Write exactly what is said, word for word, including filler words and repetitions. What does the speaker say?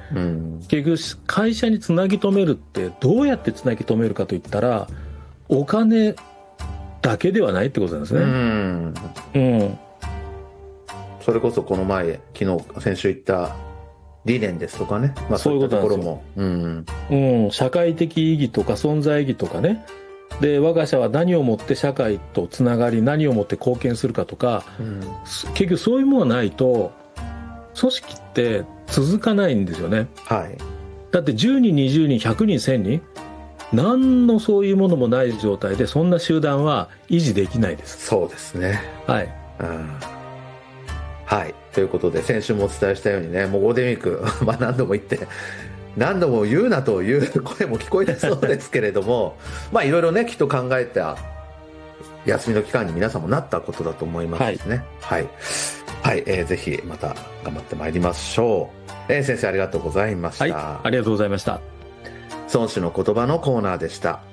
うん、 結局会社につなぎ止めるってどうやってつなぎ止めるかといったらお金だけではないってことなんですね。 うん、 うん、 それこそこの前昨日先週言った理念ですとかね、まあ、そういったところも、うんうん、社会的意義とか存在意義とかね、で我が社は何をもって社会とつながり何をもって貢献するかとか、うん、結局そういうものがないと組織って続かないんですよね、 はい、 だってじゅうにんにじゅうにんひゃくにんせんにん何のそういうものもない状態でそんな集団は維持できないです。 そうですね、 はい、 うん、はい、ということで先週もお伝えしたようにね、もうゴールデンウィークまあ何度も言って何度も言うなという声も聞こえてそうですけれどもまあいろいろねきっと考えた休みの期間に皆さんもなったことだと思いますね。はい、はいはい、えー、ぜひまた頑張ってまいりましょう。えー、先生ありがとうございました。 はい、ありがとうございました。 孫子の言葉のコーナーでした。